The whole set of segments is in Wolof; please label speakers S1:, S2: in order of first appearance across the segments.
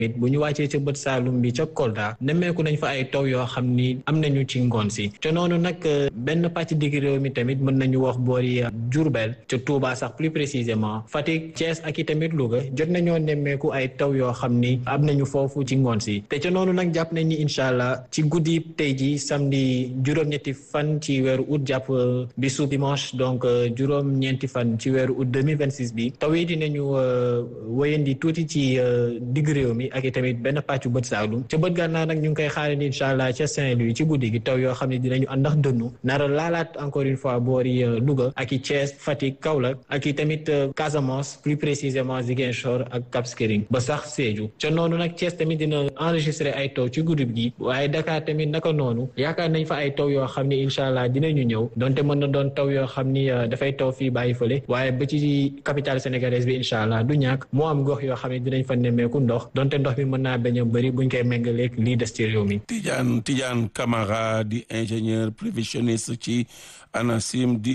S1: bu ñu wàccee ca bët Saalum bi ca Kolda nemmeeku nañ fa ay taw yoo xam ni am nañu ci ngoon si te noonu nag benn pàcc digg réew mi tamit mën nañu wax boori Diourbel ca Touba sax plus précisément Fatick Thiès ak i tamit Louga jot nañoo nemmeeku ay taw yoo xam ni am nañu foofu ci ngoon si te ca noonu nag jàpp nañ ni incha allah ci guddi tey ji samedi juróom-ñetti fan ci weeru août jàpp bisu dimanche donc juróom-ñeenti fan ci weeru août 2026 bi taw yi dinañu wéyandi tuuti ci digg réew mi ak i tamit benn pàccu bët Saalum ca bët gànnaar nag ñu ngi koy xaarandi incha allah ca Saint-Louis ci guddi gi taw yoo xam ne dinañu ànd ak dënnu nara laalaat encore une fois boori Louga ak i Thiès Fatick Kaolack ak i tamit Casamance plus précisément Ziguinchor ak Cap Skirring ba sax Sédhiou ca noonu nag Thiès tamit dina enregistré ay taw ci guddi gi waaye Dakar tamit naka noonu yaakaar nañ fa ay taw yoo xam ne incha allah dinañu ñëw donte mën na doon taw yoo xam ni dafay taw fii bàyyi fële waaye ba ci capitale sénégalaise bi incha allah du ñàkk moo am gox yoo xam ne dinañ fa nemmeeku ndox donte ndox mi mën naa bañ a bëri buñ koy méngaleeg lii des ci réew mi.
S2: Tidiane Camara di ingénieur prévisionniste ci ANACIM di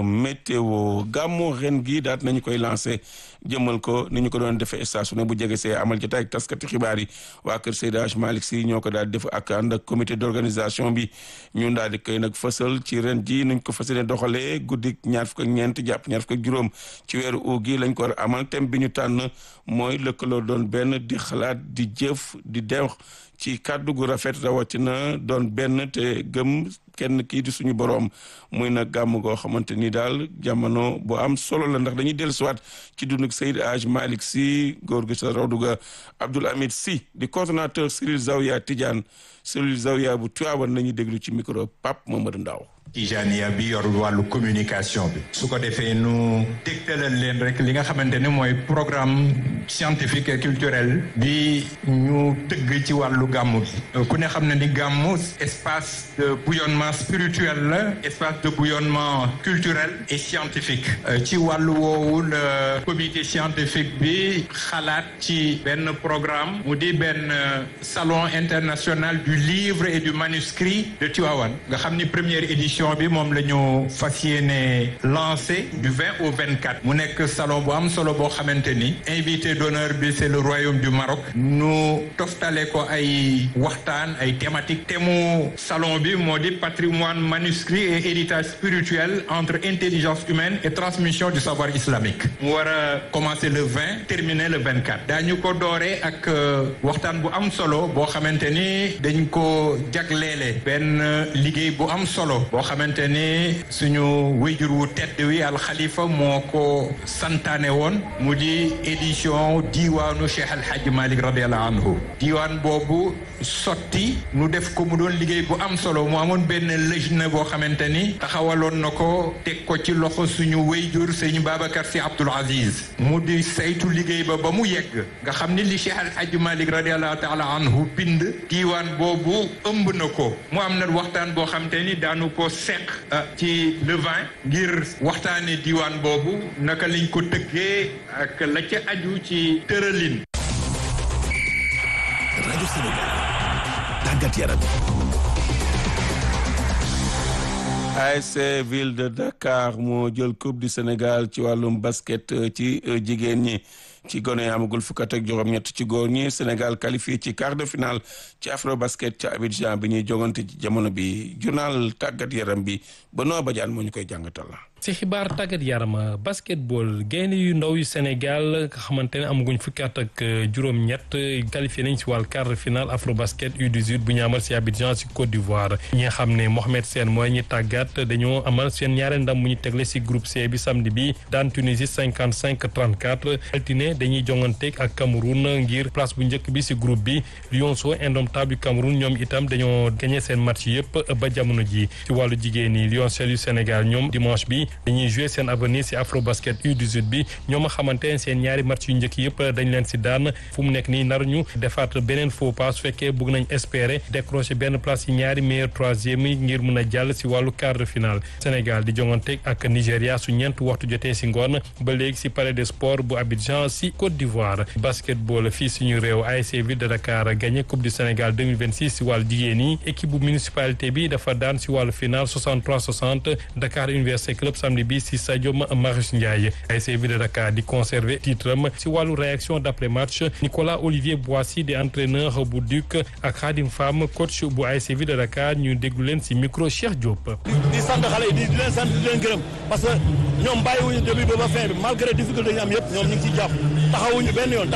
S2: météo gàmmu ren gi daat nañu koy lancé jëmal ko ni ñu ko doon defee station ne bu jege see amal jotaay ak taskati xibaar yi waa kër Seydi Hadji Malick Sy ñoo ko daal def ak ànd ak comité d'organisation bi ñun daal di koy nag fësal ci ren ji nuñ ko fësalee doxalee guddik ñaar fukk ak ñeent jàpp ñaar fukk ak juróom ci weeru ut gi lañ ko war a amal thème bi ñu tànn mooy lëkkaloo doon benn di xalaat di jëf di deex ci kàddu gu rafet rawatina doon benn te gëm kenn kii di suñu boroom muy nag gàmm goo xamante ni daal jamono bu am solo la ndax dañuy dellusiwaat ci dunduk Seydi Hadji Malick Sy góor gi sa rawdu ga Abdoul Hamid Sy di coordonnateur cellule Zawiya Tidiane cellule Zawiya bu Tivaouane nañuy déglu ci micro Pape Mamadou Ndaw
S3: Tijaniya bi yor wàllu communication bi su ko defee nu dégtalal leen rek li nga xamante ne mooy programme scientifique et culturel bi ñu tëgg ci wàllu gàmmu bi ku ne xam ne ni gàmmu espace de bouillonnement spirituel la espace de bouillonnement culturel et scientifique ci wàllu woowu le comité scientifique bi xalaat ci benn programme mu di benn salon international du livre et du manuscrit de Tivaouane nga xam ni première édition bi moom la ñu fas yéene lancé du 20 au 24 mu nekk salon bu am solo boo xamante ni invité d'honneur bi c'est le royaume du Maroc nu toftale ko ay waxtaan ay thématique thème salon bi moo di patrimoine manuscrit et héritage spirituel entre intelligence humaine et transmission du savoir islamique mu war a commencer le 20 terminer le 24 daañu ko dooree ak waxtaan bu am solo boo xamante ni dañ ko jagleele benn liggéey bu am solo boo xamante ni suñu wéyjur wu tedd wi alxalifa moo ko santaane woon mu di édition diiwaanu Cheikh El Hadj Malick radiallahu anhu diiwaan boobu sotti nu def ko mu doon liggéey bu am solo mu amoon benn lëjna boo xamante ni taxawaloon na ko teg ko ci loxo suñu wéyjur sëñ Babacar Sy Abdoul Aziz mu di saytu liggéey ba mu yegg nga xam ni li Cheikh El Hadj Malick radiallahu taala anhu bind diiwaan boobu ëmb na ko mu am na waxtaan boo xamante ni daanu ko seq ci le 20 ngir waxtaane diiwaan boobu naka lañ ko tëggee ak la ca aju ci tëralin.
S4: rajo Sénégal tàggat yaram.
S2: ASC Ville de Dakar moo jël coupe du Sénégal ci wàllum basket ci jigéen ñi ci gone amagul fukk ak juróom-ñett ci góor ñi Sénégal qualifié ci quart de finale ci Afrobasket ca Abidjan bi ñuy jogante ci jamono bi journal tàggat yaram bi Benoît Badiane moo ñu koy jàngatal la.
S5: ci xibaar tàggat yaram basketball gaynde yu ndaw yu Sénégal nga xamante ne amaguñ fukki at ak juróom-ñett qualifié nañ si wàll quart de finale Afrobasket U18 bu ñu amal si Abidjan si Côte d'Ivoire ñi nga xam ne Mohamed Sène mooy ñi tàggat dañoo amal seen ñaari ndam bu ñu tegle si groupe C bi samedi bi daan Tunisie 55-34 altine dañuy jonganteeg ak Cameroun ngir place bu njëkk bi si groupe bi Lionceaux indomptable du Cameroun ñoom itam dañoo gagné seen match yëpp ba jamono ji ci wàllu jigéen ñi Lionceaux yu Sénégal ñoom dimanche bi dañuy jouer seen avenir ci Afrobasket U18 bi ñoom a xamante ne seen ñaari match yu njëkk yëpp dañ leen ci daan fu mu nekk nii nar ñu defaat beneen faux pas su fekkee bëgg nañ espérer décrocher benn place ci ñaari meilleur troisième yi ngir mun a jàll ci wàllu quart de finale Sénégal di jongante ak Nigéria su ñeent waxtu jotee ci ngoon ba léegi ci palais des sports bu Abidjan si Côte d'Ivoire. Basketball fii suñu réew ASC Ville de Dakar gagné Coupe du Sénégal 2026 si wàllu jigéen yi équipe bu municipalité bi dafa daan si wàllu final 63-60 Dakar Université Club samedi bi si stadium Marius Ndiaye. ASC Ville de Dakar di conserver titre am si wàllu réaction d'après match Nicolas Olivier Boissy di entraîneur bu Duc ak Khadim Fam coach bu ASC Ville de Dakar ñu déglu leen si micro Cheikh Diop.
S6: di sant xale yi di leen sant di leen gërëm parce que ñoom bàyyiwuñu début ba fin bi malgré difficulté yi ñu am yëpp ñoom ñu ngi ciy jàpp taxawuñu benn yoon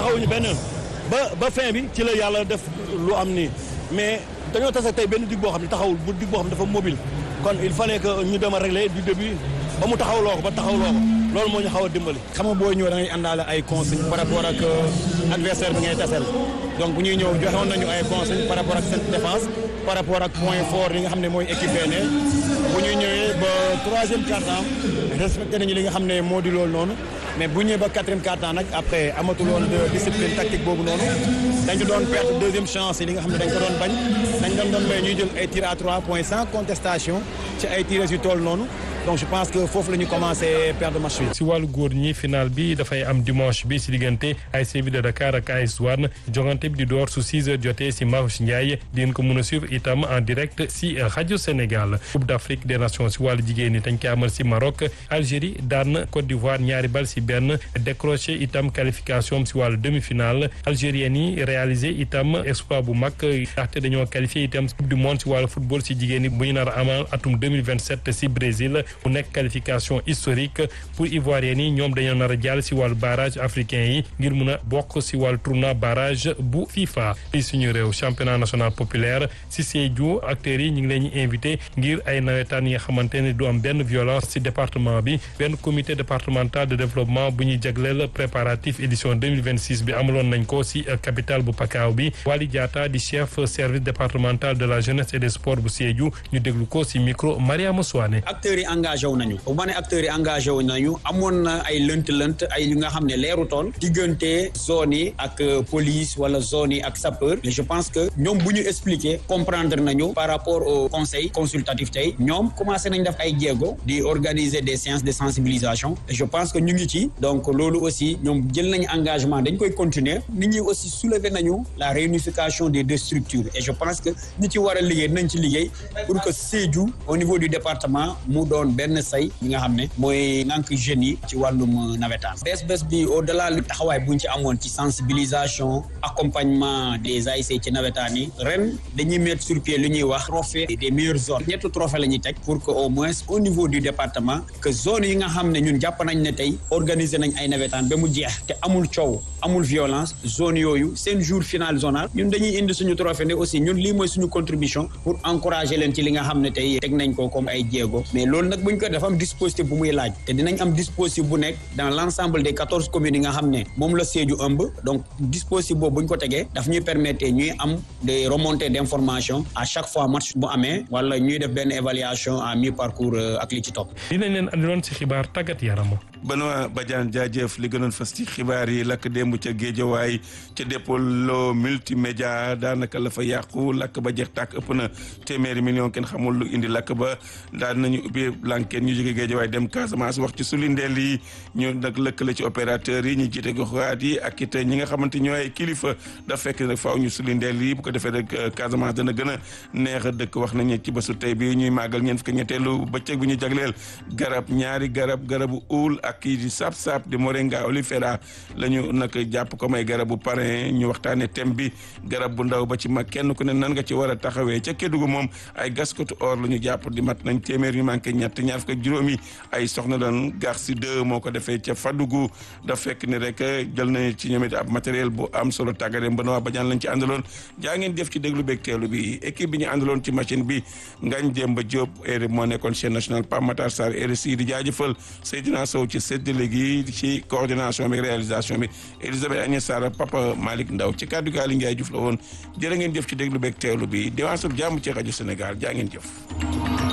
S6: ba fin bi ci la yàlla def lu am nii mais dañoo tase tey benn dig boo xam ne taxawul bu dig boo xam ne dafa mobile kon il fallait que ñu dem a régler du début ba mu taxawloo ko loolu moo ñu xaw a dimbali.
S7: xam nga booy ñëw da ngay àndaale ay consignes par rapport ak adversaire bi ngay tasel donc bu ñuy ñëw joxoon nañu ay consignes par rapport ak seen défense par rapport ak point fort yi nga xam ne mooy équipé ne bu ñuy ñëwee ba troisième quart-temps respecté nañu li nga xam ne moo di loolu noonu mais bu ñëwee ba quatrième quart-temps nag après amatul woon de discipline tactique boobu noonu dañu doon perdre deuxième chance yi li nga xam ne dañ ko doon bañ dañ doon may ñuy jël ay tirs à 3 points sans contestation ci ay tirs yu toll noonu. donc je pense que foofu la ñu commencé perdre match bi.
S5: si wàllu góor ñi final bi dafay am dimanche bi si diggante ASC Ville de Dakar ak AS Douanes jongante bi di door su 6 heures jotee si Marius Ndiaye di ngeen ko mën a suivre itam en direct si rajo Sénégal. Coupe d'Afrique des Nations si wàllu jigéen ñi dañ koy amal si Maroc Algérie daan Côte d'Ivoire 2-0 décroché itam qualification si wàllu demi-finale algérienne yi réalisé itam exploit bu mag ndaxte dañoo qualifié itam Coupe du monde si wàllu football si jigéen ñi bu ñu nar a amal atum 2027 si Brésil. mu nekk qualification historique pour ivoiriens yi ñoom dañoo nar a jàll si wàllu barrage africain yi ngir mun a bokk si wàllu tournoi barrage bu FIFA. fii suñu réew championnat national populaire si Sédhiou acteurs yi ñu ngi leen ñu invité ngir ay nawetaan yi nga xamante ne du am benn violence si département bi benn comité départemental de développement bu ñuy jagleel préparatif édition 2026 bi amaloon nañ ko si capitale bu Pakao bi Wali Diatta di chef service départemental de la jeunesse et des sports bu Sédhiou ñu déglu ko si micro Mariama Souane.
S8: engagé wu nañu bu ma ne acteurs yi engagé wu nañu amoon na ay lënt ay li nga xam ne leeru toon diggante zone yi ak police wala zone yi ak sapeur mais je pense que ñoom bu ñu expliquer comprendre nañu par rapport au conseil consultatif tey ñoom commencé nañ def ay jéego di organiser des séances de sensibilisation et je pense que ñu ngi ci donc loolu aussi ñoom jël nañu engagement dañ koy continuer nit ñi aussi soulever nañu la réunification des deux structures et je pense que ñi ci war a liggéey nañ ci liggéey pour que Sédhiou au niveau du département mu doon benn say ñi nga xam ne mooy ngànk jeunes yi ci wàllum nawetaan bés bi au delà li taxawaay buñ ci amoon ci sensibilisation accompagnement des ASC ci nawetaan yi ren dañuy mettre sur pied li ñuy wax trophée des meilleures zones ñetti trophée la ñuy teg pour que au moins au niveau du département que zone yi nga xam ne ñun jàpp nañ ne tey organiser nañ ay nawetaan ba mu jeex te amul coow amul violence zone yooyu seen jour final zonal ñun dañuy indi suñu trophée ne aussi ñun lii mooy suñu contribution pour encourager leen ci li nga xam ne tey teg nañ ko comme ay jéego mais loolu nag buñ ko dafa am dispositif bu muy laaj te dinañ am dispositif bu nekk dans l'ensemble des 14 communes yi nga xam ne moom la Sédhiou ëmb donc dispositif boobu buñ ko tegee daf ñuy permettre ñuy am des remontées d'informations à chaque fois match bu amee wala ñuy def benn évaluation à mi-parcours ak li ci topp.
S5: dinañ leen andiloon ci xibaar tàggat yaram.
S2: Benoît Badiane jaajëf li gënoon fas ci xibaar yi lakk démb ca Géejawaay ca dépôt multimédia daanaka la fa yàqu lakk ba jeex tàkk ëpp na téeméeri million kenn xamul lu indi lakk ba daan nañu ubbi lanket ñu jóge Géejawaay dem Casamance wax ci sulindeel yi ñu nag lëkkale ci opérateurs yi ñu jiite goxaat yi ak it ñi nga xamante ñooy kilifa da fekk nag faaw ñu sulindeel yi bu ko defee rek Casamance dana gën a neex a dëkk wax nañu ci bésu tey bi ñuy màggal ñeent fukki ñetteelu bëccëg bi ñu jagleel ñaari garabu uul ak kii di sap-sap di moringa olifera la ñu nag jàpp ko may garabu parrain ñu waxtaane thème bi garab bu ndaw ba ci mag kenn ku ne nan nga ci war a taxawee ca Kédougou moom ay gaskatu or la ñu jàpp di mat nañ téeméer ñu manqué ñett ñaar fukk ak juróomi ay soxna doon Garci 2 moo ko defee ca Fadougou da fekk ni rek jël nañ ci ñoom it ab matériel bu am solo tàggare Benoît Badiane lañ ci àndaloon jaa ngeen def ci déglu beeg teelu bi équipe bi ñu àndaloon ci machine bi Ngagne Demba Diop moo nekkoon chaîne nationale Pape Matar Sarr RSI di jaajëfal Seydina Sow ci séddale gi ci coordination bi réalisation bi Elisabeth Agnès Sarr Papa Malick Ndaw ci kàddu gi Aliou Ndiaye Diouf la woon jërë ngeen jëf ci déglu beeg teewlu bi diwaan sub jàmm ci rajo Sénégal jaa ngeen jëf